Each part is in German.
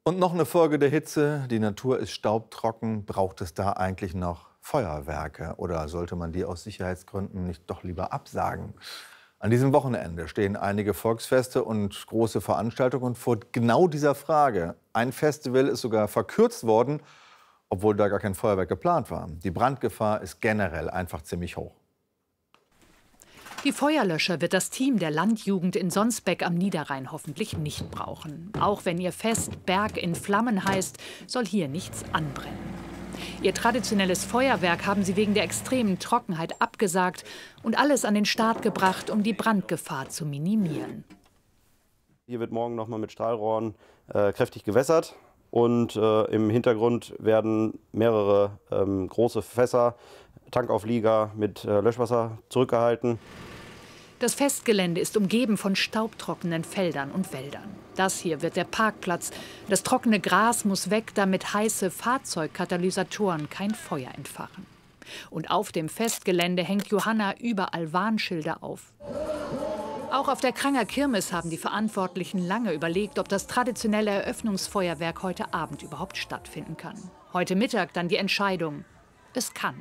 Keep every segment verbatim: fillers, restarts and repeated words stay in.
Und noch eine Folge der Hitze. Die Natur ist staubtrocken. Braucht es da eigentlich noch Feuerwerke? Oder sollte man die aus Sicherheitsgründen nicht doch lieber absagen? An diesem Wochenende stehen einige Volksfeste und große Veranstaltungen. Und vor genau dieser Frage, ein Festival ist sogar verkürzt worden, obwohl da gar kein Feuerwerk geplant war. Die Brandgefahr ist generell einfach ziemlich hoch. Die Feuerlöscher wird das Team der Landjugend in Sonsbeck am Niederrhein hoffentlich nicht brauchen. Auch wenn ihr Fest Berg in Flammen heißt, soll hier nichts anbrennen. Ihr traditionelles Feuerwerk haben sie wegen der extremen Trockenheit abgesagt und alles an den Start gebracht, um die Brandgefahr zu minimieren. Hier wird morgen noch mal mit Strahlrohren äh, kräftig gewässert. Und äh, im Hintergrund werden mehrere ähm, große Fässer, Tankauflieger mit äh, Löschwasser zurückgehalten. Das Festgelände ist umgeben von staubtrockenen Feldern und Wäldern. Das hier wird der Parkplatz. Das trockene Gras muss weg, damit heiße Fahrzeugkatalysatoren kein Feuer entfachen. Und auf dem Festgelände hängt Johanna überall Warnschilder auf. Auch auf der Kranger Kirmes haben die Verantwortlichen lange überlegt, ob das traditionelle Eröffnungsfeuerwerk heute Abend überhaupt stattfinden kann. Heute Mittag dann die Entscheidung: Es kann.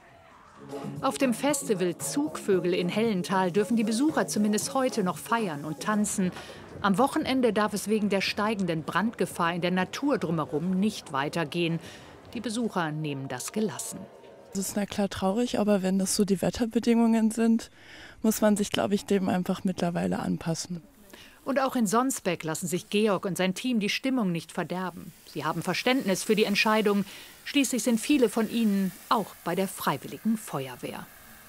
Auf dem Festival Zugvögel in Hellental dürfen die Besucher zumindest heute noch feiern und tanzen. Am Wochenende darf es wegen der steigenden Brandgefahr in der Natur drumherum nicht weitergehen. Die Besucher nehmen das gelassen. Es ist na klar traurig, aber wenn das so die Wetterbedingungen sind, muss man sich, glaube ich, dem einfach mittlerweile anpassen. Und auch in Sonsbeck lassen sich Georg und sein Team die Stimmung nicht verderben. Sie haben Verständnis für die Entscheidung. Schließlich sind viele von ihnen auch bei der Freiwilligen Feuerwehr.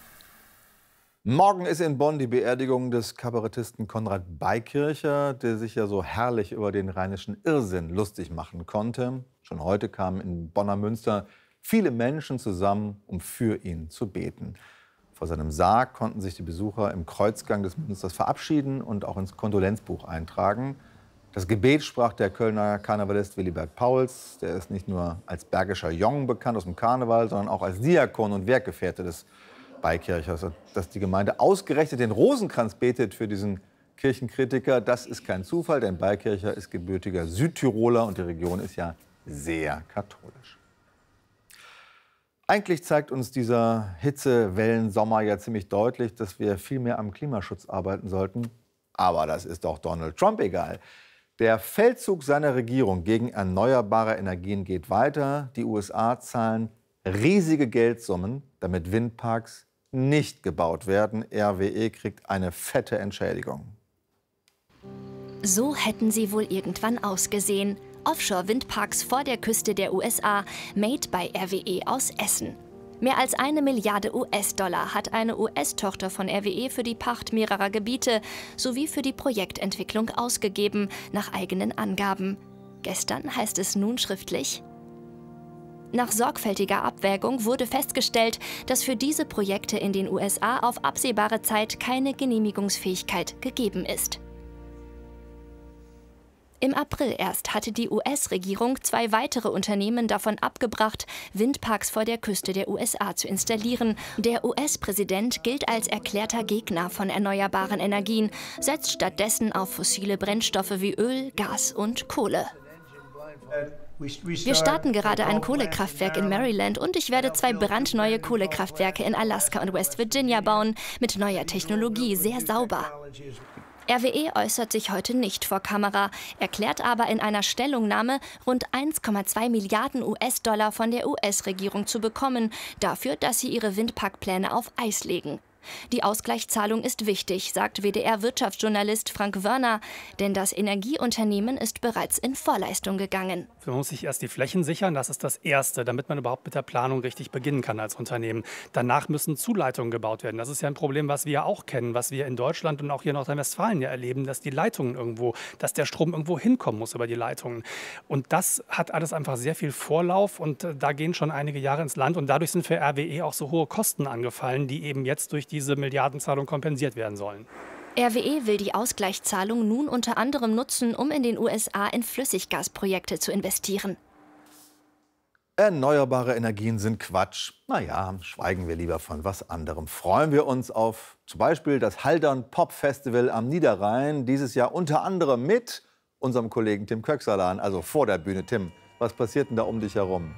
Morgen ist in Bonn die Beerdigung des Kabarettisten Konrad Beikircher, der sich ja so herrlich über den rheinischen Irrsinn lustig machen konnte. Schon heute kamen in Bonner Münster viele Menschen zusammen, um für ihn zu beten. Vor seinem Sarg konnten sich die Besucher im Kreuzgang des Münsters verabschieden und auch ins Kondolenzbuch eintragen. Das Gebet sprach der Kölner Karnevalist Willibert Pauls. Der ist nicht nur als bergischer Jong bekannt aus dem Karneval, sondern auch als Diakon und Werkgefährte des Beikirchers. Dass die Gemeinde ausgerechnet den Rosenkranz betet für diesen Kirchenkritiker, das ist kein Zufall, denn Beikircher ist gebürtiger Südtiroler und die Region ist ja sehr katholisch. Eigentlich zeigt uns dieser Hitzewellensommer ja ziemlich deutlich, dass wir viel mehr am Klimaschutz arbeiten sollten. Aber das ist doch Donald Trump egal. Der Feldzug seiner Regierung gegen erneuerbare Energien geht weiter. Die U S A zahlen riesige Geldsummen, damit Windparks nicht gebaut werden. R W E kriegt eine fette Entschädigung. So hätten sie wohl irgendwann ausgesehen. Offshore-Windparks vor der Küste der U S A, made by R W E aus Essen. Mehr als eine Milliarde U S-Dollar hat eine U S-Tochter von R W E für die Pacht mehrerer Gebiete sowie für die Projektentwicklung ausgegeben, nach eigenen Angaben. Gestern heißt es nun schriftlich: Nach sorgfältiger Abwägung wurde festgestellt, dass für diese Projekte in den U S A auf absehbare Zeit keine Genehmigungsfähigkeit gegeben ist. Im April erst hatte die U S-Regierung zwei weitere Unternehmen davon abgebracht, Windparks vor der Küste der U S A zu installieren. Der U S-Präsident gilt als erklärter Gegner von erneuerbaren Energien, setzt stattdessen auf fossile Brennstoffe wie Öl, Gas und Kohle. Wir starten gerade ein Kohlekraftwerk in Maryland und ich werde zwei brandneue Kohlekraftwerke in Alaska und West Virginia bauen, mit neuer Technologie, sehr sauber. R W E äußert sich heute nicht vor Kamera, erklärt aber in einer Stellungnahme, rund eins Komma zwei Milliarden U S-Dollar von der U S-Regierung zu bekommen, dafür, dass sie ihre Windparkpläne auf Eis legen. Die Ausgleichszahlung ist wichtig, sagt W D R-Wirtschaftsjournalist Frank Wörner, denn das Energieunternehmen ist bereits in Vorleistung gegangen. Man muss sich erst die Flächen sichern, das ist das Erste, damit man überhaupt mit der Planung richtig beginnen kann als Unternehmen. Danach müssen Zuleitungen gebaut werden. Das ist ja ein Problem, was wir auch kennen, was wir in Deutschland und auch hier in Nordrhein-Westfalen ja erleben, dass die Leitungen irgendwo, dass der Strom irgendwo hinkommen muss über die Leitungen. Und das hat alles einfach sehr viel Vorlauf und da gehen schon einige Jahre ins Land und dadurch sind für R W E auch so hohe Kosten angefallen, die eben jetzt durch diese Milliardenzahlung kompensiert werden sollen. R W E will die Ausgleichszahlung nun unter anderem nutzen, um in den U S A in Flüssiggasprojekte zu investieren. Erneuerbare Energien sind Quatsch. Naja, schweigen wir lieber von was anderem. Freuen wir uns auf zum Beispiel das Haldern Pop Festival am Niederrhein. Dieses Jahr unter anderem mit unserem Kollegen Tim Köxerle an, also vor der Bühne. Tim, was passiert denn da um dich herum?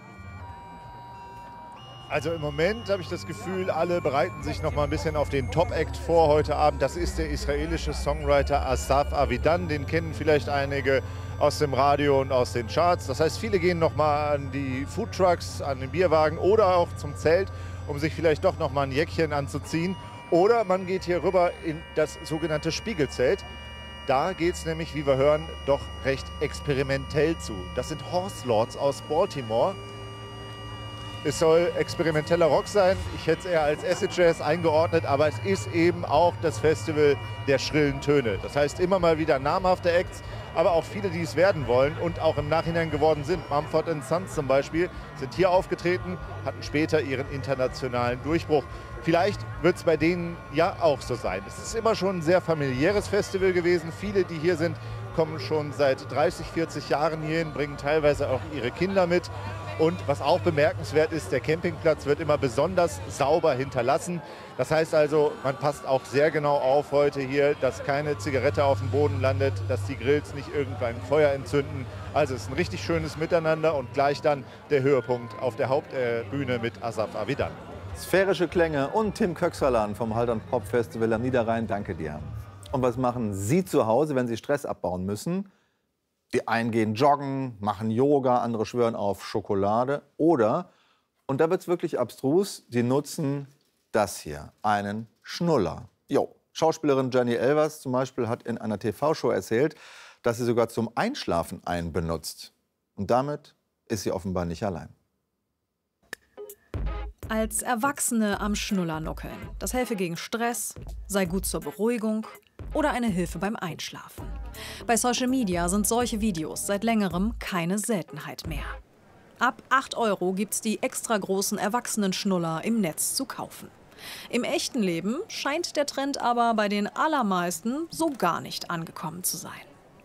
Also im Moment habe ich das Gefühl, alle bereiten sich noch mal ein bisschen auf den Top-Act vor heute Abend. Das ist der israelische Songwriter Asaf Avidan. Den kennen vielleicht einige aus dem Radio und aus den Charts. Das heißt, viele gehen noch mal an die Foodtrucks, an den Bierwagen oder auch zum Zelt, um sich vielleicht doch noch mal ein Jäckchen anzuziehen. Oder man geht hier rüber in das sogenannte Spiegelzelt. Da geht es nämlich, wie wir hören, doch recht experimentell zu. Das sind Horse Lords aus Baltimore. Es soll experimenteller Rock sein. Ich hätte es eher als Acid Jazz eingeordnet, aber es ist eben auch das Festival der schrillen Töne. Das heißt immer mal wieder namhafte Acts, aber auch viele, die es werden wollen und auch im Nachhinein geworden sind. Mumford and Sons zum Beispiel sind hier aufgetreten, hatten später ihren internationalen Durchbruch. Vielleicht wird es bei denen ja auch so sein. Es ist immer schon ein sehr familiäres Festival gewesen. Viele, die hier sind, kommen schon seit dreißig, vierzig Jahren hierhin, bringen teilweise auch ihre Kinder mit. Und was auch bemerkenswert ist, der Campingplatz wird immer besonders sauber hinterlassen. Das heißt also, man passt auch sehr genau auf heute hier, dass keine Zigarette auf dem Boden landet, dass die Grills nicht irgendwann Feuer entzünden. Also es ist ein richtig schönes Miteinander und gleich dann der Höhepunkt auf der Hauptbühne mit Asaf Avidan. Sphärische Klänge und Tim Köxerle vom Haltern Pop Festival am Niederrhein. Danke dir. Und was machen Sie zu Hause, wenn Sie Stress abbauen müssen? Die einen gehen joggen, machen Yoga, andere schwören auf Schokolade. Oder, und da wird es wirklich abstrus, die nutzen das hier, einen Schnuller. Jo, Schauspielerin Jenny Elvers zum Beispiel hat in einer T V-Show erzählt, dass sie sogar zum Einschlafen einen benutzt. Und damit ist sie offenbar nicht allein. Als Erwachsene am Schnuller nuckeln. Das helfe gegen Stress, sei gut zur Beruhigung oder eine Hilfe beim Einschlafen. Bei Social Media sind solche Videos seit längerem keine Seltenheit mehr. Ab acht Euro gibt's die extra großen Erwachsenen-Schnuller im Netz zu kaufen. Im echten Leben scheint der Trend aber bei den allermeisten so gar nicht angekommen zu sein.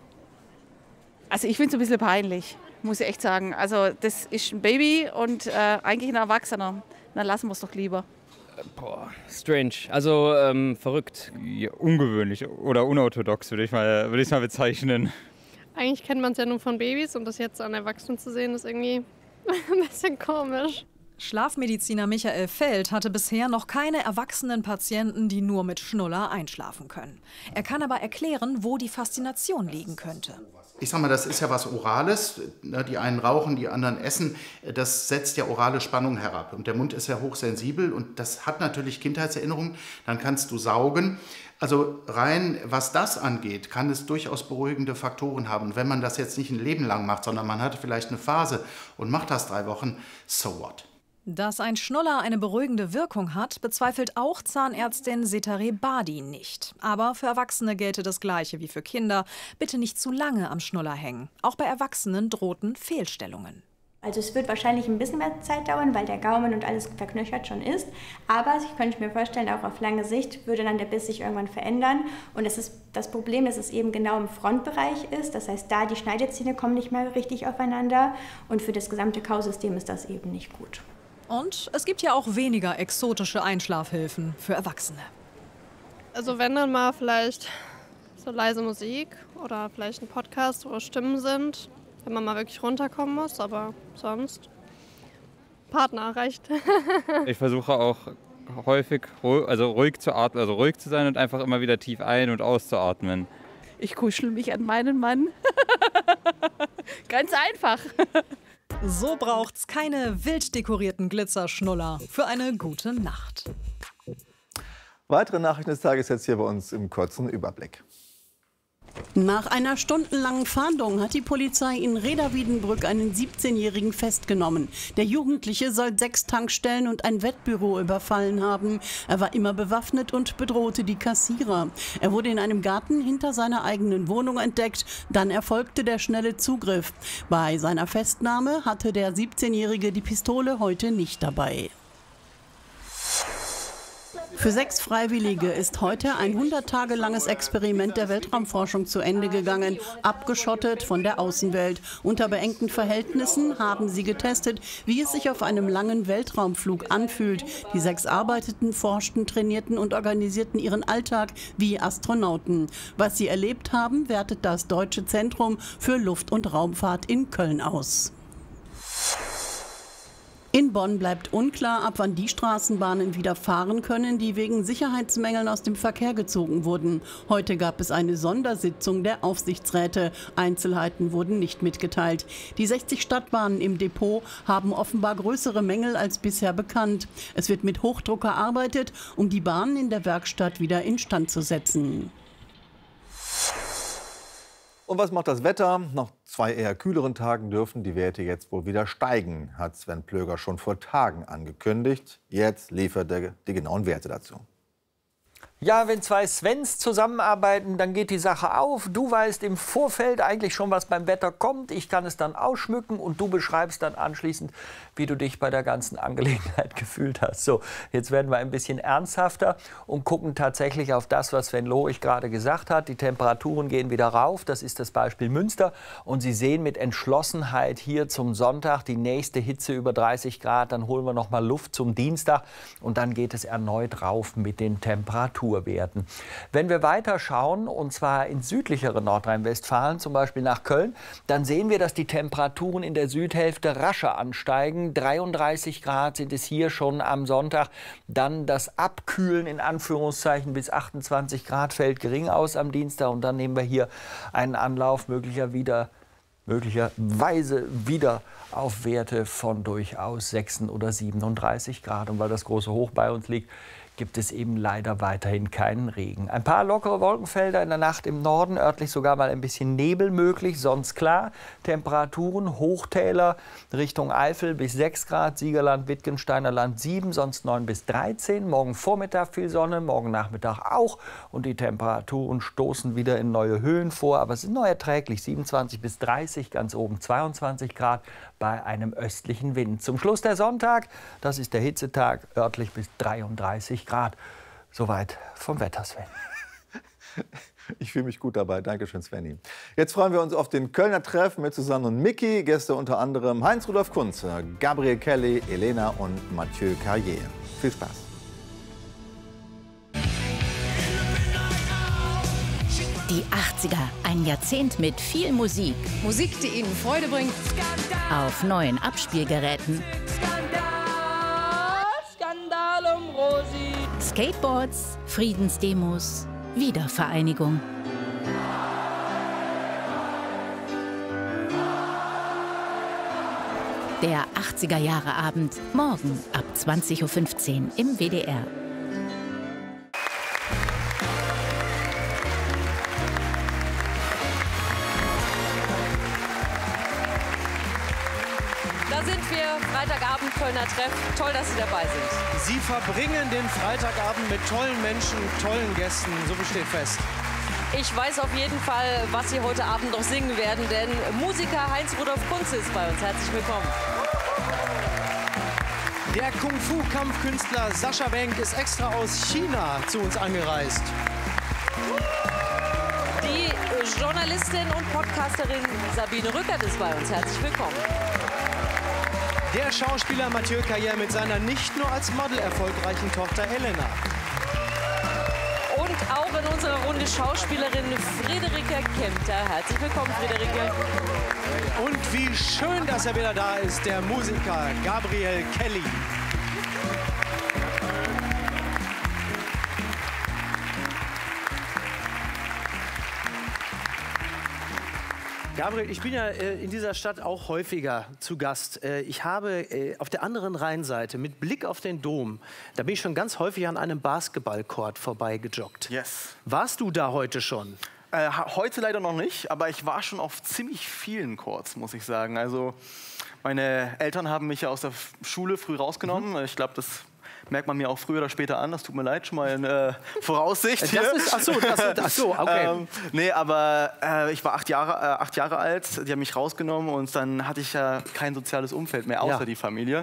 Also ich finde es ein bisschen peinlich, muss ich echt sagen. Also das ist ein Baby und äh, eigentlich ein Erwachsener. Dann lassen wir es doch lieber. Boah, strange. Also ähm, verrückt. Ja, ungewöhnlich oder unorthodox würde ich mal, würde ich es mal bezeichnen. Eigentlich kennt man es ja nur von Babys und das jetzt an Erwachsenen zu sehen, ist irgendwie ein bisschen komisch. Schlafmediziner Michael Feld hatte bisher noch keine erwachsenen Patienten, die nur mit Schnuller einschlafen können. Er kann aber erklären, wo die Faszination liegen könnte. Ich sag mal, das ist ja was Orales. Die einen rauchen, die anderen essen. Das setzt ja orale Spannung herab. Und der Mund ist ja hochsensibel und das hat natürlich Kindheitserinnerungen. Dann kannst du saugen. Also rein, was das angeht, kann es durchaus beruhigende Faktoren haben. Und wenn man das jetzt nicht ein Leben lang macht, sondern man hat vielleicht eine Phase und macht das drei Wochen, so what? Dass ein Schnuller eine beruhigende Wirkung hat, bezweifelt auch Zahnärztin Setare Badi nicht. Aber für Erwachsene gelte das Gleiche wie für Kinder. Bitte nicht zu lange am Schnuller hängen. Auch bei Erwachsenen drohten Fehlstellungen. Also es wird wahrscheinlich ein bisschen mehr Zeit dauern, weil der Gaumen und alles verknöchert schon ist. Aber ich könnte mir vorstellen, auch auf lange Sicht würde dann der Biss sich irgendwann verändern. Und es ist das Problem, dass es eben genau im Frontbereich ist. Das heißt, da die Schneidezähne kommen nicht mehr richtig aufeinander. Und für das gesamte Kausystem ist das eben nicht gut. Und es gibt ja auch weniger exotische Einschlafhilfen für Erwachsene. Also wenn dann mal vielleicht so leise Musik oder vielleicht ein Podcast, wo Stimmen sind, wenn man mal wirklich runterkommen muss, aber sonst Partner reicht. Ich versuche auch häufig ruhig, also ruhig zu atmen, also ruhig zu sein und einfach immer wieder tief ein- und auszuatmen. Ich kuschel mich an meinen Mann. Ganz einfach. So braucht's keine wild dekorierten Glitzerschnuller für eine gute Nacht. Weitere Nachrichten des Tages jetzt hier bei uns im kurzen Überblick. Nach einer stundenlangen Fahndung hat die Polizei in Reda-Wiedenbrück einen siebzehnjährigen festgenommen. Der Jugendliche soll sechs Tankstellen und ein Wettbüro überfallen haben. Er war immer bewaffnet und bedrohte die Kassierer. Er wurde in einem Garten hinter seiner eigenen Wohnung entdeckt. Dann erfolgte der schnelle Zugriff. Bei seiner Festnahme hatte der siebzehnjährige die Pistole heute nicht dabei. Für sechs Freiwillige ist heute ein hundert Tage langes Experiment der Weltraumforschung zu Ende gegangen, abgeschottet von der Außenwelt. Unter beengten Verhältnissen haben sie getestet, wie es sich auf einem langen Weltraumflug anfühlt. Die sechs arbeiteten, forschten, trainierten und organisierten ihren Alltag wie Astronauten. Was sie erlebt haben, wertet das Deutsche Zentrum für Luft- und Raumfahrt in Köln aus. In Bonn bleibt unklar, ab wann die Straßenbahnen wieder fahren können, die wegen Sicherheitsmängeln aus dem Verkehr gezogen wurden. Heute gab es eine Sondersitzung der Aufsichtsräte. Einzelheiten wurden nicht mitgeteilt. Die sechzig Stadtbahnen im Depot haben offenbar größere Mängel als bisher bekannt. Es wird mit Hochdruck gearbeitet, um die Bahnen in der Werkstatt wieder instand zu setzen. Und was macht das Wetter? Nach zwei eher kühleren Tagen dürfen die Werte jetzt wohl wieder steigen, hat Sven Plöger schon vor Tagen angekündigt. Jetzt liefert er die genauen Werte dazu. Ja, wenn zwei Svens zusammenarbeiten, dann geht die Sache auf. Du weißt im Vorfeld eigentlich schon, was beim Wetter kommt. Ich kann es dann ausschmücken und du beschreibst dann anschließend, wie du dich bei der ganzen Angelegenheit gefühlt hast. So, jetzt werden wir ein bisschen ernsthafter und gucken tatsächlich auf das, was Sven Lorig gerade gesagt hat. Die Temperaturen gehen wieder rauf. Das ist das Beispiel Münster. Und Sie sehen mit Entschlossenheit hier zum Sonntag die nächste Hitze über dreißig Grad. Dann holen wir noch mal Luft zum Dienstag und dann geht es erneut rauf mit den Temperaturen. Werten. Wenn wir weiter schauen, und zwar ins südlichere Nordrhein-Westfalen, zum Beispiel nach Köln, dann sehen wir, dass die Temperaturen in der Südhälfte rascher ansteigen. dreiunddreißig Grad sind es hier schon am Sonntag. Dann das Abkühlen in Anführungszeichen bis achtundzwanzig Grad fällt gering aus am Dienstag. Und dann nehmen wir hier einen Anlauf möglicher wieder, möglicherweise wieder auf Werte von durchaus sechsunddreißig oder siebenunddreißig Grad. Und weil das große Hoch bei uns liegt, gibt es eben leider weiterhin keinen Regen. Ein paar lockere Wolkenfelder in der Nacht im Norden, örtlich sogar mal ein bisschen Nebel möglich, sonst klar. Temperaturen, Hochtäler Richtung Eifel bis sechs Grad, Siegerland, Wittgensteiner Land sieben, sonst neun bis dreizehn. Morgen Vormittag viel Sonne, morgen Nachmittag auch. Und die Temperaturen stoßen wieder in neue Höhen vor, aber es sind noch erträglich, siebenundzwanzig bis dreißig, ganz oben zweiundzwanzig Grad bei einem östlichen Wind. Zum Schluss der Sonntag, das ist der Hitzetag, örtlich bis dreiunddreißig Grad. Soweit vom Wetter, Sven. Ich fühle mich gut dabei. Dankeschön, Svenny. Jetzt freuen wir uns auf den Kölner Treff mit Susanne und Micky. Gäste unter anderem Heinz-Rudolf Kunze, Gabriel Kelly, Elena und Mathieu Carrier. Viel Spaß. Die achtziger, ein Jahrzehnt mit viel Musik. Musik, die Ihnen Freude bringt. Auf neuen Abspielgeräten. Skandal um Rosi. Skateboards, Friedensdemos, Wiedervereinigung. Der achtziger Jahre Abend, morgen ab zwanzig Uhr fünfzehn im W D R. Da sind wir, Freitagabend, Kölner Treff. Toll, dass Sie dabei sind. Sie verbringen den Freitagabend mit tollen Menschen, tollen Gästen, so besteht fest. Ich weiß auf jeden Fall, was Sie heute Abend noch singen werden, denn Musiker Heinz-Rudolf Kunze ist bei uns. Herzlich willkommen. Der Kung-Fu-Kampfkünstler Sascha Wenk ist extra aus China zu uns angereist. Die Journalistin und Podcasterin Sabine Rückert ist bei uns. Herzlich willkommen. Der Schauspieler Mathieu Carrier mit seiner nicht nur als Model erfolgreichen Tochter Elena. Und auch in unserer Runde Schauspielerin Friederike Kempter. Herzlich willkommen, Friederike. Und wie schön, dass er wieder da ist, der Musiker Gabriel Kelly. Gabriel, ich bin ja äh, in dieser Stadt auch häufiger zu Gast. Äh, ich habe äh, auf der anderen Rheinseite mit Blick auf den Dom, da bin ich schon ganz häufig an einem Basketballcourt vorbeigejoggt. Yes. Warst du da heute schon? Äh, heute leider noch nicht, aber ich war schon auf ziemlich vielen Courts, muss ich sagen. Also meine Eltern haben mich ja aus der Schule früh rausgenommen. Mhm. Ich glaube, das merkt man mir auch früher oder später an. Das tut mir leid, schon mal in äh, Voraussicht. Das ist, ach so, das ist, ach so, okay. ähm, nee, aber äh, ich war acht Jahre, äh, acht Jahre alt. Die haben mich rausgenommen und dann hatte ich ja kein soziales Umfeld mehr, außer ja. die Familie.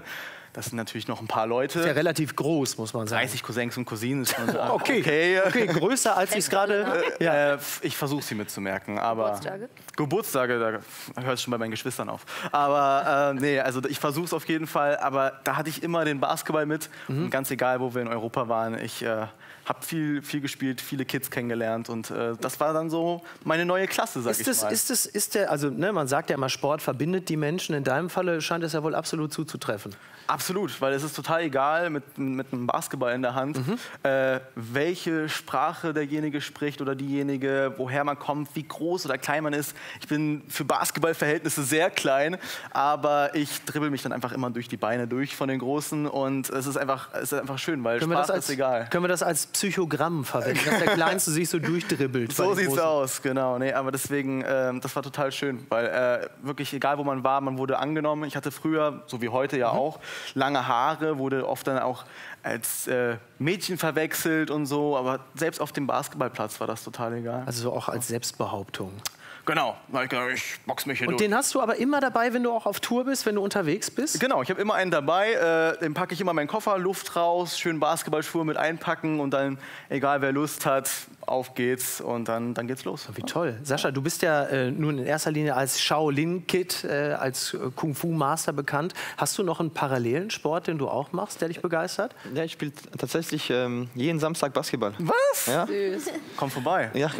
Das sind natürlich noch ein paar Leute. Ist ja relativ groß, muss man sagen. dreißig Cousins und Cousinen ist schon so. okay. okay, okay, größer als ich es gerade. Äh, ja. äh, ich versuche sie mitzumerken, aber Geburtstage? Geburtstage, da hört es schon bei meinen Geschwistern auf. Aber äh, nee, also ich versuche es auf jeden Fall. Aber da hatte ich immer den Basketball mit. Mhm. Und ganz egal, wo wir in Europa waren, ich äh, habe viel, viel gespielt, viele Kids kennengelernt und äh, das war dann so meine neue Klasse, sag ist ich das, mal. Ist das, ist der, also ne, man sagt ja immer, Sport verbindet die Menschen. In deinem Falle scheint es ja wohl absolut zuzutreffen. Absolut, weil es ist total egal mit, mit einem Basketball in der Hand, mhm. äh, welche Sprache derjenige spricht oder diejenige, woher man kommt, wie groß oder klein man ist. Ich bin für Basketballverhältnisse sehr klein, aber ich dribbel mich dann einfach immer durch die Beine durch von den Großen und es ist einfach, es ist einfach schön, weil können Sprache als, ist egal. Können wir das als Psychogramm verwenden, dass der Kleinste sich so durchdribbelt? So sieht's Großen. aus, genau. Nee, aber deswegen, äh, das war total schön, weil äh, wirklich egal, wo man war, man wurde angenommen. Ich hatte früher, so wie heute ja mhm. auch, lange Haare, wurde oft dann auch als äh, Mädchen verwechselt und so, aber selbst auf dem Basketballplatz war das total egal. Also so auch als Selbstbehauptung. Genau, ich box mich hier Und durch. Den hast du aber immer dabei, wenn du auch auf Tour bist, wenn du unterwegs bist? Genau, ich habe immer einen dabei, äh, den packe ich immer in meinen Koffer, Luft raus, schön Basketballschuhe mit einpacken und dann, egal wer Lust hat, auf geht's und dann, dann geht's los. Wie toll. Sascha, du bist ja äh, nun in erster Linie als Shaolin-Kid, äh, als Kung-Fu-Master bekannt. Hast du noch einen parallelen Sport, den du auch machst, der dich begeistert? Ja, ich spiele tatsächlich ähm, jeden Samstag Basketball. Was? Ja. Süß. Komm vorbei. Ja.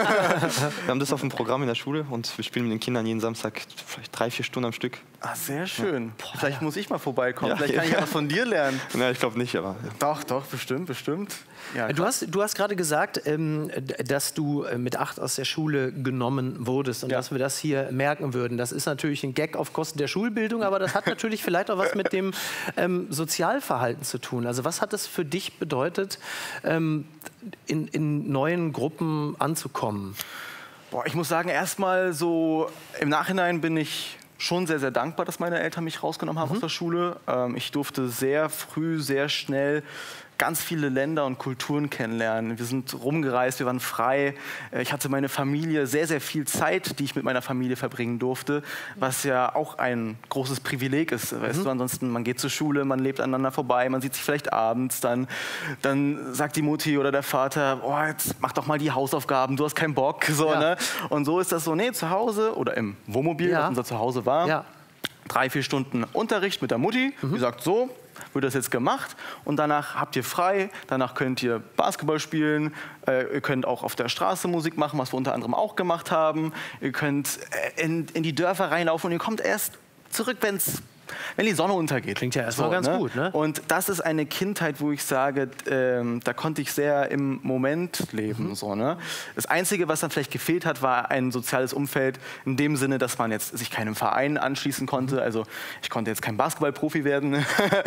Wir haben das auf dem Programm in der Schule und wir spielen mit den Kindern jeden Samstag vielleicht drei, vier Stunden am Stück. Ah, sehr schön. Ja. Boah, vielleicht muss ich mal vorbeikommen. Ja, vielleicht kann ja. ich ja was von dir lernen. Ja, ich glaube nicht, aber... Ja. Doch, doch, bestimmt, bestimmt. Ja, du hast, du hast gerade gesagt, ähm, dass du mit acht aus der Schule genommen wurdest und ja. dass wir das hier merken würden. Das ist natürlich ein Gag auf Kosten der Schulbildung, aber das hat natürlich vielleicht auch was mit dem ähm, Sozialverhalten zu tun. Also was hat es für dich bedeutet, ähm, in, in neuen Gruppen anzukommen? Boah, ich muss sagen, erstmal so im Nachhinein bin ich schon sehr, sehr dankbar, dass meine Eltern mich rausgenommen haben mhm. aus der Schule. Ähm, ich durfte sehr früh, sehr schnell ganz viele Länder und Kulturen kennenlernen. Wir sind rumgereist, wir waren frei. Ich hatte meine Familie, sehr, sehr viel Zeit, die ich mit meiner Familie verbringen durfte, was ja auch ein großes Privileg ist. Weißt mhm. du, ansonsten, man geht zur Schule, man lebt aneinander vorbei, man sieht sich vielleicht abends, dann, dann sagt die Mutti oder der Vater, oh, jetzt mach doch mal die Hausaufgaben, du hast keinen Bock. So, ja. ne? Und so ist das so, nee, zu Hause oder im Wohnmobil, ja. das unser Zuhause war, ja. drei, vier Stunden Unterricht mit der Mutti, mhm. die sagt so, wird das jetzt gemacht und danach habt ihr frei, danach könnt ihr Basketball spielen, äh, ihr könnt auch auf der Straße Musik machen, was wir unter anderem auch gemacht haben, ihr könnt äh, in, in die Dörfer reinlaufen und ihr kommt erst zurück, wenn's wenn die Sonne untergeht. Klingt ja erstmal so, ganz ne? gut, ne? Und das ist eine Kindheit, wo ich sage, ähm, da konnte ich sehr im Moment leben. Mhm. So, ne? Das Einzige, was dann vielleicht gefehlt hat, war ein soziales Umfeld in dem Sinne, dass man jetzt sich keinem Verein anschließen konnte. Mhm. Also ich konnte jetzt kein Basketballprofi werden,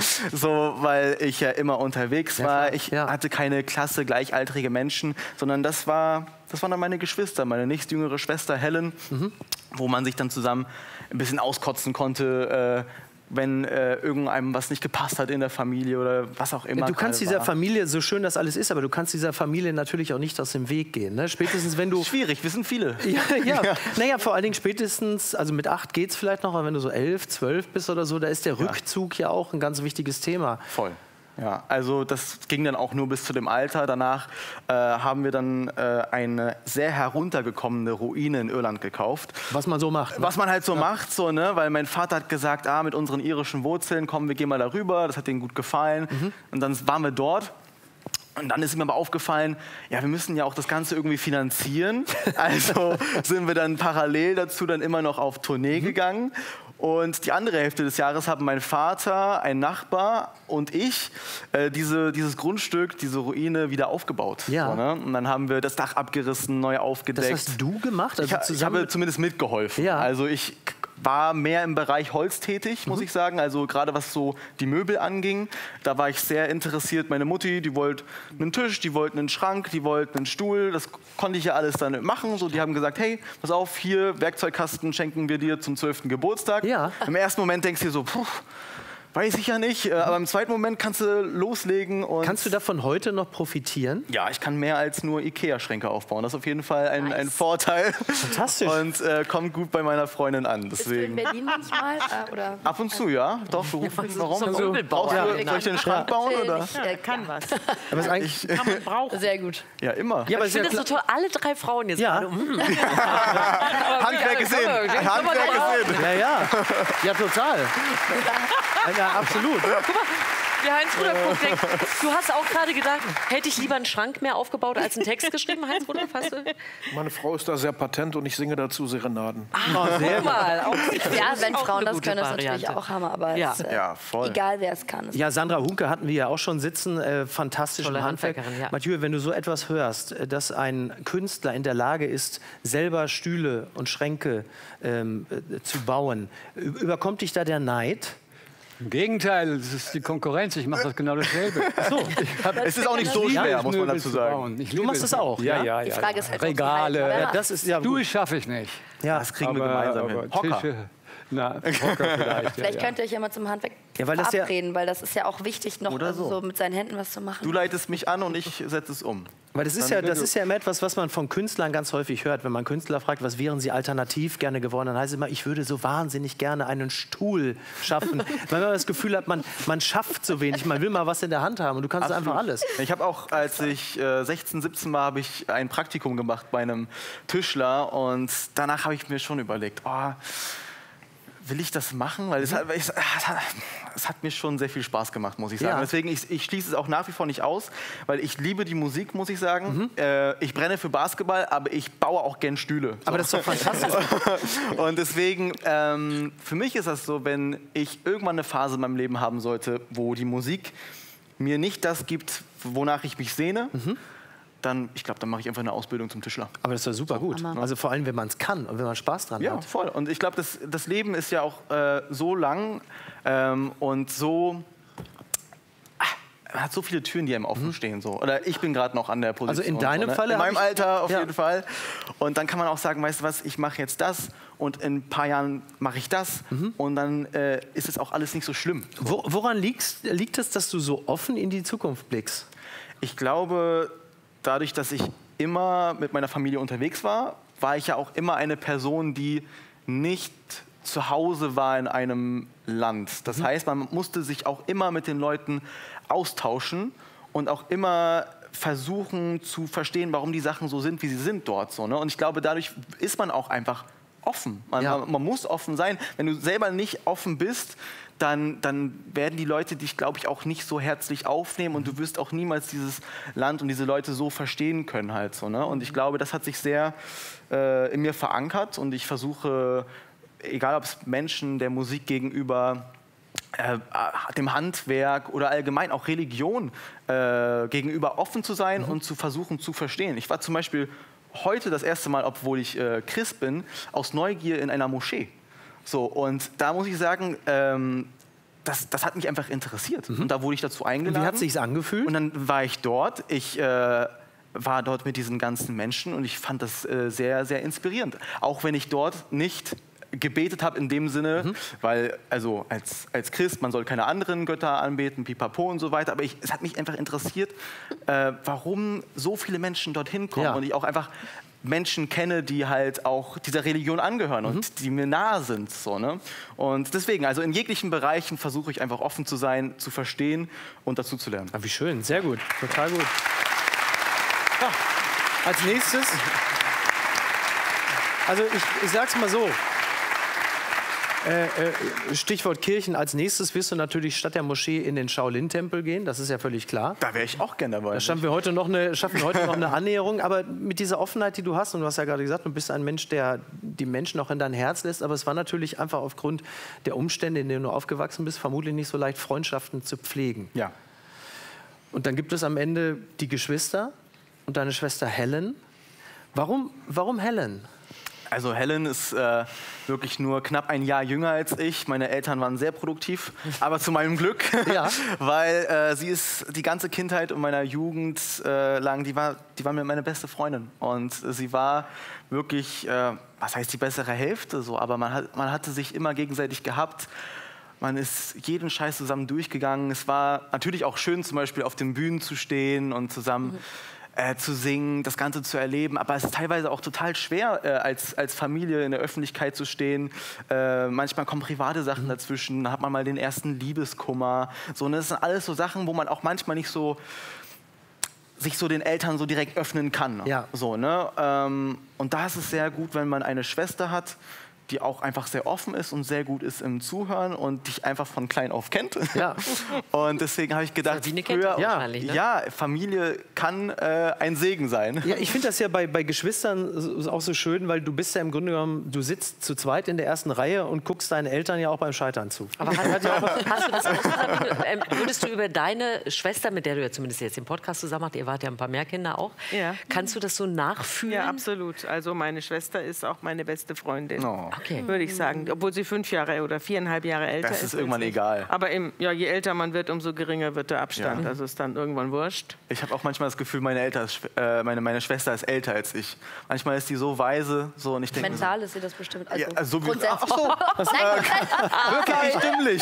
so, weil ich ja immer unterwegs ja, war. Ich ja. hatte keine Klasse gleichaltrige Menschen, sondern das war, das waren dann meine Geschwister, meine nächstjüngere Schwester Helen, mhm. wo man sich dann zusammen ein bisschen auskotzen konnte, äh, wenn äh, irgendeinem was nicht gepasst hat in der Familie oder was auch immer. Ja, du kannst dieser war. Familie, so schön das alles ist, aber du kannst dieser Familie natürlich auch nicht aus dem Weg gehen. Ne? Spätestens wenn du... Schwierig, wir sind viele. ja, ja. ja, naja, vor allen Dingen spätestens, also mit acht geht es vielleicht noch, aber wenn du so elf, zwölf bist oder so, da ist der ja. Rückzug ja auch ein ganz wichtiges Thema. Voll. Ja, also das ging dann auch nur bis zu dem Alter. Danach äh, haben wir dann äh, eine sehr heruntergekommene Ruine in Irland gekauft. Was man so macht. Ne? Was man halt so ja. macht, so, ne? Weil mein Vater hat gesagt, ah, mit unseren irischen Wurzeln, komm, wir gehen mal darüber. Das hat denen gut gefallen. Mhm. Und dann waren wir dort. Und dann ist mir aber aufgefallen, ja, wir müssen ja auch das Ganze irgendwie finanzieren. Also sind wir dann parallel dazu dann immer noch auf Tournee mhm. gegangen. Und die andere Hälfte des Jahres haben mein Vater, ein Nachbar und ich äh, diese, dieses Grundstück, diese Ruine wieder aufgebaut. Ja. So, ne? Und dann haben wir das Dach abgerissen, neu aufgedeckt. Das hast du gemacht? Also ich, ich habe zumindest mitgeholfen. Ja. Also ich war mehr im Bereich Holz tätig, muss mhm. ich sagen. Also gerade was so die Möbel anging, da war ich sehr interessiert. Meine Mutti, die wollte einen Tisch, die wollte einen Schrank, die wollte einen Stuhl. Das konnte ich ja alles dann machen. So, die haben gesagt, hey, pass auf, hier, Werkzeugkasten schenken wir dir zum zwölften Geburtstag. Ja. Im ersten Moment denkst du dir so, puh, Weiß ich ja nicht, aber im zweiten Moment kannst du loslegen. Und kannst du davon heute noch profitieren? Ja, ich kann mehr als nur Ikea-Schränke aufbauen. Das ist auf jeden Fall ein, ein Vorteil. Fantastisch. Und äh, kommt gut bei meiner Freundin an. Deswegen. Bist du in Berlin manchmal? Äh, oder? Ab und zu, ja. Doch, beruflich. Warum? So Also, brauchst du, ja. soll ich den Schrank bauen? Oder? Ich äh, kann was. Aber es eigentlich kann man brauchen. Sehr gut. Ja, immer. Ja, aber ich finde das so toll. Alle drei Frauen jetzt ja. gerade. Mm. Handwerk gesehen. Handwerk gesehen. Ja, ja. Ja, total. Ja, absolut. Guck mal, wie Heinz Rudolph denkt, du hast auch gerade gedacht, hätte ich lieber einen Schrank mehr aufgebaut als einen Text geschrieben, Heinz Rudolph? Hast du? Meine Frau ist da sehr patent und ich singe dazu Serenaden. Ah, sehr mal. Auch, ja, wenn Frauen das können, ist natürlich auch Hammer. Aber ja. es, äh, ja, voll. egal, wer es kann. Ja, Sandra Hunke hatten wir ja auch schon sitzen. Äh, fantastisch im Handwerk. Ja. Mathieu, wenn du so etwas hörst, äh, dass ein Künstler in der Lage ist, selber Stühle und Schränke ähm, äh, zu bauen, überkommt dich da der Neid? Im Gegenteil, es ist die Konkurrenz. Ich mache das genau dasselbe. So. Es ist auch nicht so schwer, muss man dazu sagen. Ich du machst das auch, ja? Ja, ja, Die ja. Frage ist halt, Regale. Ja, das ist, ja, Stuhl schaffe ich nicht. Ja, das kriegen aber, wir gemeinsam hin. Hocker. Tische, na, Hocker vielleicht. Vielleicht ja, könnt ihr euch ja mal zum Handwerk ja, weil das verabreden, ja, weil das ist ja auch wichtig, noch Oder also so. so mit seinen Händen was zu machen. Du leitest mich an und ich setze es um. Weil das ist, ja, das ist ja immer etwas, was man von Künstlern ganz häufig hört. Wenn man Künstler fragt, was wären sie alternativ gerne geworden, dann heißt es immer, ich würde so wahnsinnig gerne einen Stuhl schaffen. Weil man das Gefühl hat, man, man schafft so wenig, man will mal was in der Hand haben und du kannst Absolut. einfach alles. Ich habe auch, als ich äh, sechzehn, siebzehn war, habe ich ein Praktikum gemacht bei einem Tischler und danach habe ich mir schon überlegt, oh, will ich das machen? Weil es hat, es, es hat mir schon sehr viel Spaß gemacht, muss ich sagen. Ja. Deswegen, ich, ich schließe es auch nach wie vor nicht aus, weil ich liebe die Musik, muss ich sagen. Mhm. Äh, ich brenne für Basketball, aber ich baue auch gern Stühle. Aber das ist doch fantastisch. Und deswegen, ähm, für mich ist das so, wenn ich irgendwann eine Phase in meinem Leben haben sollte, wo die Musik mir nicht das gibt, wonach ich mich sehne, mhm. dann, ich glaube, dann mache ich einfach eine Ausbildung zum Tischler. Aber das ist ja super gut. Hammer. Also vor allem, wenn man es kann und wenn man Spaß dran Ja, hat. voll. Und ich glaube, das, das Leben ist ja auch äh, so lang ähm, und so... ah, Man hat so viele Türen, die einem offen stehen. So. Oder ich bin gerade noch an der Position. Also in deinem so, ne? Falle In meinem hab ich- Alter auf ja. jeden Fall. Und dann kann man auch sagen, weißt du was, ich mache jetzt das und in ein paar Jahren mache ich das. Und dann äh, ist es auch alles nicht so schlimm. Wo, woran liegt's, liegt es, dass du so offen in die Zukunft blickst? Ich glaube, dadurch, dass ich immer mit meiner Familie unterwegs war, war ich ja auch immer eine Person, die nicht zu Hause war in einem Land. Das mhm. heißt, man musste sich auch immer mit den Leuten austauschen und auch immer versuchen zu verstehen, warum die Sachen so sind, wie sie sind dort. So, ne? Und ich glaube, dadurch ist man auch einfach offen. Man, Ja. man, man muss offen sein. Wenn du selber nicht offen bist, dann, dann werden die Leute dich, glaube ich, auch nicht so herzlich aufnehmen und du wirst auch niemals dieses Land und diese Leute so verstehen können halt so, ne? Und ich glaube, das hat sich sehr äh, in mir verankert und ich versuche, egal ob es Menschen der Musik gegenüber, äh, dem Handwerk oder allgemein auch Religion äh, gegenüber offen zu sein mhm. und zu versuchen zu verstehen. Ich war zum Beispiel heute das erste Mal, obwohl ich äh, Christ bin, aus Neugier in einer Moschee. So, und da muss ich sagen, ähm, das, das hat mich einfach interessiert. Mhm. Und da wurde ich dazu eingeladen. Und wie hat es sich angefühlt? Und dann war ich dort. Ich äh, war dort mit diesen ganzen Menschen und ich fand das äh, sehr, sehr inspirierend. Auch wenn ich dort nicht gebetet habe in dem Sinne, mhm. weil also als, als Christ, man soll keine anderen Götter anbeten, pipapo und so weiter, aber ich, es hat mich einfach interessiert, äh, warum so viele Menschen dorthin kommen Ja. und ich auch einfach Menschen kenne, die halt auch dieser Religion angehören Mhm. und die mir nahe sind. So, ne? Und deswegen, also in jeglichen Bereichen versuche ich einfach offen zu sein, zu verstehen und dazu zu lernen. Ah, wie schön, sehr gut, total gut. Ja, als nächstes, also ich, ich sag's mal so, äh, äh, Stichwort Kirchen, als nächstes wirst du natürlich statt der Moschee in den Shaolin-Tempel gehen, das ist ja völlig klar. Da wäre ich auch gerne dabei. Da schaffen wir heute noch eine, schaffen wir heute noch eine Annäherung, aber mit dieser Offenheit, die du hast, und du hast ja gerade gesagt, du bist ein Mensch, der die Menschen auch in dein Herz lässt, aber es war natürlich einfach aufgrund der Umstände, in denen du aufgewachsen bist, vermutlich nicht so leicht, Freundschaften zu pflegen. Ja. Und dann gibt es am Ende die Geschwister und deine Schwester Helen. Warum, warum Helen? Also Helen ist äh, wirklich nur knapp ein Jahr jünger als ich. Meine Eltern waren sehr produktiv, aber zu meinem Glück, ja. weil äh, sie ist die ganze Kindheit und meiner Jugend äh, lang, die war, die war mir meine beste Freundin. Und sie war wirklich, äh, was heißt die bessere Hälfte so, aber man, hat, man hatte sich immer gegenseitig gehabt. Man ist jeden Scheiß zusammen durchgegangen. Es war natürlich auch schön, zum Beispiel auf den Bühnen zu stehen und zusammen mhm. äh, zu singen, das Ganze zu erleben. Aber es ist teilweise auch total schwer, äh, als, als Familie in der Öffentlichkeit zu stehen. Äh, manchmal kommen private Sachen mhm. dazwischen. Da hat man mal den ersten Liebeskummer. So, und das sind alles so Sachen, wo man auch manchmal nicht so sich so den Eltern so direkt öffnen kann. Ja. So, ne? ähm, und da ist es sehr gut, wenn man eine Schwester hat, die auch einfach sehr offen ist und sehr gut ist im Zuhören und dich einfach von klein auf kennt. Ja. Und deswegen habe ich gedacht, wie eine früher, Kette wahrscheinlich, ne? ja, Familie kann äh, ein Segen sein. Ja, ich finde das ja bei, bei Geschwistern auch so schön, weil du bist ja im Grunde genommen, du sitzt zu zweit in der ersten Reihe und guckst deinen Eltern ja auch beim Scheitern zu. Aber hast, hast du das auch zusammen, ähm, würdest du über deine Schwester, mit der du ja zumindest jetzt den Podcast zusammen macht, ihr wart ja ein paar mehr Kinder auch, ja. kannst du das so nachfühlen? Ja, absolut. Also meine Schwester ist auch meine beste Freundin. Oh. Okay. Würde ich sagen, obwohl sie fünf Jahre oder viereinhalb Jahre älter ist. Das ist irgendwann egal. Aber im, ja, je älter man wird, umso geringer wird der Abstand. Ja. Also ist dann irgendwann wurscht. Ich habe auch manchmal das Gefühl, meine, Eltern ist, äh, meine, meine Schwester ist älter als ich. Manchmal ist die so weise, so und ich denke. Mental ist sie das bestimmt. Also ja, also so grundsätzlich. Ach so, das, äh, wirklich stimmlich.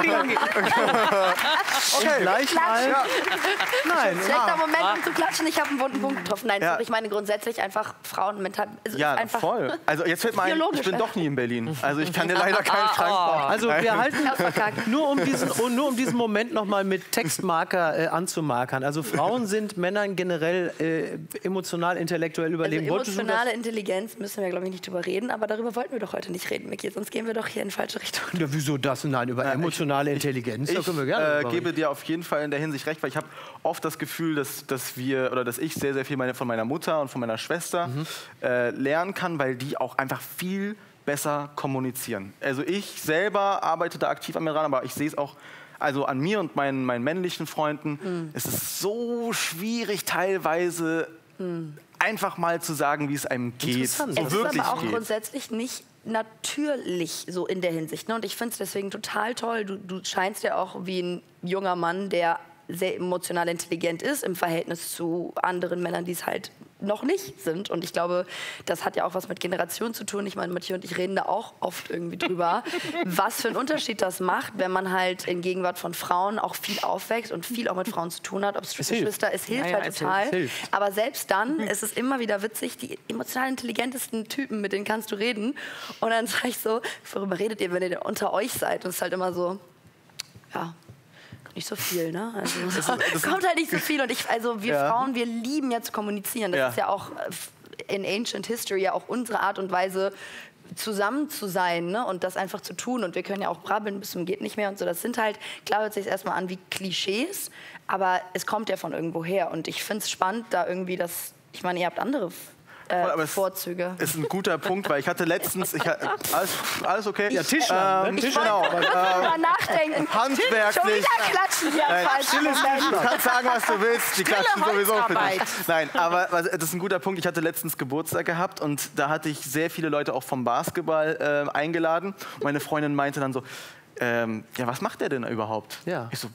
Okay, gleich mal. Ja. Nein, schlechter ja. Moment, um zu klatschen. Ich habe einen wunden Punkt getroffen. Nein, Ja. ich meine grundsätzlich einfach Frauen mental. Also Ja, einfach voll. Also jetzt fällt mir ein, ich biologisch, bin ja. doch nie in Berlin. Also ich kann dir leider keinen Schrank bauen. Also wir Nein. halten nur um diesen, nur um diesen Moment noch mal mit Textmarker äh, anzumarkern. Also Frauen sind Männern generell äh, emotional, intellektuell überlegen. Also emotionale Intelligenz müssen wir, glaube ich, nicht drüber reden. Aber darüber wollten wir doch heute nicht reden, Micky. Sonst gehen wir doch hier in falsche Richtung. Ja, wieso das? Nein, über emotionale Intelligenz. Da Ich können wir gerne äh, drüber gebe reden. dir auf jeden Fall in der Hinsicht recht, weil ich habe oft das Gefühl, dass, dass wir oder dass ich sehr, sehr viel meine, von meiner Mutter und von meiner Schwester Mhm. äh, lernen kann, weil die auch einfach viel besser kommunizieren. Also ich selber arbeite da aktiv an mir dran, aber ich sehe es auch also an mir und meinen, meinen männlichen Freunden. Mhm. Es ist so schwierig teilweise Mhm. einfach mal zu sagen, wie es einem geht. Es So ist wirklich aber auch geht. grundsätzlich nicht natürlich so in der Hinsicht. Ne? Und ich finde es deswegen total toll. Du, du scheinst ja auch wie ein junger Mann, der sehr emotional intelligent ist im Verhältnis zu anderen Männern, die es halt noch nicht sind. Und ich glaube, das hat ja auch was mit Generation zu tun. Ich meine, Matthias und ich reden da auch oft irgendwie drüber, was für einen Unterschied das macht, wenn man halt in Gegenwart von Frauen auch viel aufwächst und viel auch mit Frauen zu tun hat. Ob es Geschwister, es hilft Ja, ja, halt es total. hilft, es hilft. Aber selbst dann ist es immer wieder witzig, die emotional intelligentesten Typen, mit denen kannst du reden. Und dann sage ich so, worüber redet ihr, wenn ihr unter euch seid? Und es ist halt immer so, ja, nicht so viel, ne? Also, Das ist- das kommt halt nicht so viel. Und ich, also wir Ja. Frauen, wir lieben ja zu kommunizieren. Das Ja. ist ja auch äh, in Ancient History ja auch unsere Art und Weise, zusammen zu sein, ne? Und das einfach zu tun. Und wir können ja auch brabbeln bis zum geht nicht mehr und so. Das sind halt, klar hört sich erstmal an wie Klischees, aber es kommt ja von irgendwo her. Und ich finde es spannend, da irgendwie das, ich meine, ihr habt andere äh, Aber es Vorzüge. ist ein guter Punkt, weil ich hatte letztens, ich hatte, alles, alles okay? Ja, Tischler, Ähm, ne? Ich genau. wollte kurz drüber nachdenken. Handwerklich. Schon wieder klatschen hier am Nein, falschen stilles Moment. Du kannst sagen, was du willst. Die Stille klatschen sowieso für Holzarbeit. dich. Nein, aber was- das ist ein guter Punkt. Ich hatte letztens Geburtstag gehabt und da hatte ich sehr viele Leute auch vom Basketball äh, eingeladen. Und meine Freundin meinte dann so, ähm, ja, was macht der denn überhaupt? Ja. Ich so,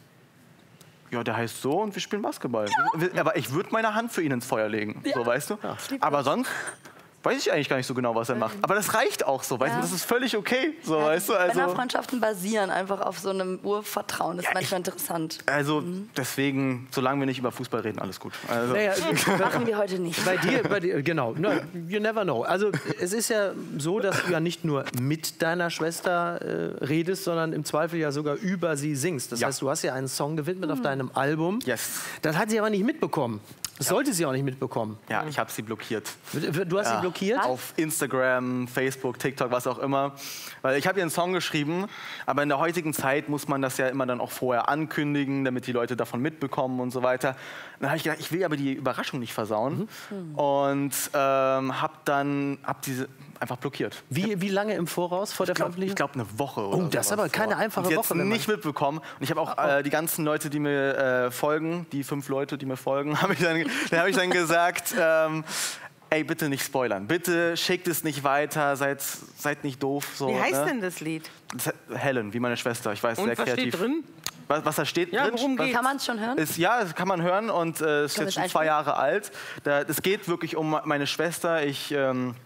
ja, der heißt so und wir spielen Basketball. Aber ich würde meine Hand für ihn ins Feuer legen, so weißt du. Aber sonst weiß ich eigentlich gar nicht so genau, was er macht. Aber das reicht auch so, weißt Ja. du, das ist völlig okay, so weißt du. Also, Männerfreundschaften basieren einfach auf so einem Urvertrauen. Das ist manchmal interessant. also deswegen, solange wir nicht über Fußball reden, alles gut. Also, Naja, Machen wir heute nicht. Bei dir, bei dir, genau. No, you never know. Also es ist ja so, dass du ja nicht nur mit deiner Schwester äh, redest, sondern im Zweifel ja sogar über sie singst. Das Ja. heißt, du hast ja einen Song gewidmet auf deinem Album. Yes. Das hat sie aber nicht mitbekommen. Das sollte sie auch nicht mitbekommen. Ja, ich habe sie blockiert. Du hast Ja. sie blockiert? Auf Instagram, Facebook, TikTok, was auch immer. Weil ich habe ihr einen Song geschrieben, aber in der heutigen Zeit muss man das ja immer dann auch vorher ankündigen, damit die Leute davon mitbekommen und so weiter. Dann habe ich gedacht, ich will aber die Überraschung nicht versauen. Mhm. Und ähm, habe dann hab diese einfach blockiert. Wie, wie lange im Voraus vor der Ich glaube, Veröffentlichung? glaub, eine Woche oder Oh, das ist sowas aber keine vor. einfache Und sie Woche, hat's wenn man- nicht mitbekommen. Und ich habe auch äh, die ganzen Leute, die mir äh, folgen, die fünf Leute, die mir folgen, habe ich dann, dann, hab ich dann gesagt, ähm, ey, bitte nicht spoilern. Bitte schickt es nicht weiter, seid, seid nicht doof. So, Wie heißt ne? denn das Lied? Das hat- Helen, wie meine Schwester. Ich weiß, Und sehr was steht kreativ. drin? Was, was da steht Ja, drin? worum was- geht's? Kann man es schon hören? Ist, ja, das kann man hören und äh, ist Können wir jetzt es schon zwei einspielen? Jahre alt. Da, es geht wirklich um meine Schwester. Ich ähm,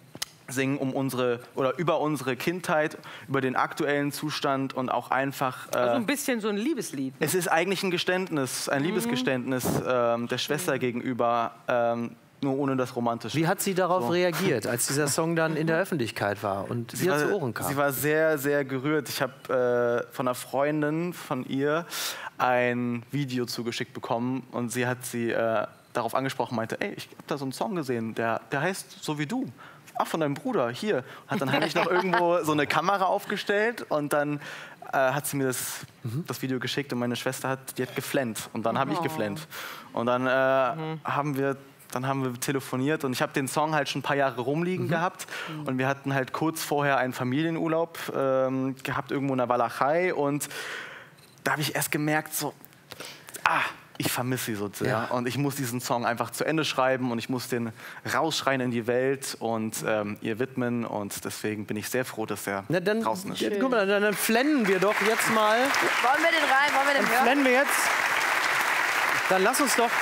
singen um unsere oder über unsere Kindheit, über den aktuellen Zustand und auch einfach. Äh, also ein bisschen so ein Liebeslied. Ne? Es ist eigentlich ein Geständnis, ein mhm. Liebesgeständnis ähm, der Schwester mhm. gegenüber. Ähm, Nur ohne das Romantische. Wie hat sie darauf so. reagiert, als dieser Song dann in der Öffentlichkeit war und sie war, zu Ohren kam? Sie war sehr, sehr gerührt. Ich habe äh, von einer Freundin von ihr ein Video zugeschickt bekommen und sie hat sie äh, darauf angesprochen, meinte, ey, ich habe da so einen Song gesehen, der, der heißt So wie du. Ach, von deinem Bruder, hier. Hat dann heimlich noch irgendwo so eine Kamera aufgestellt und dann äh, hat sie mir das, mhm. das Video geschickt und meine Schwester hat, die hat geflennt und dann habe ich geflennt. Und dann äh, mhm. haben wir Dann haben wir telefoniert und ich habe den Song halt schon ein paar Jahre rumliegen mhm. gehabt. Und wir hatten halt kurz vorher einen Familienurlaub ähm, gehabt, irgendwo in der Walachei. Und da habe ich erst gemerkt, so, ah, ich vermisse sie so sehr. Ja. Und ich muss diesen Song einfach zu Ende schreiben und ich muss den rausschreien in die Welt und ähm, ihr widmen. Und deswegen bin ich sehr froh, dass er Na, dann, draußen ist. Ja, guck mal, dann, dann flennen wir doch jetzt mal. Wollen wir den rein? Wollen wir den dann hören? flennen wir jetzt. Dann lass uns doch...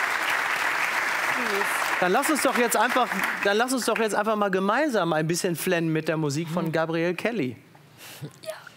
Dann lass uns doch jetzt einfach, dann lass uns doch jetzt einfach mal gemeinsam ein bisschen flennen mit der Musik von Gabrielle Kelly. Ja.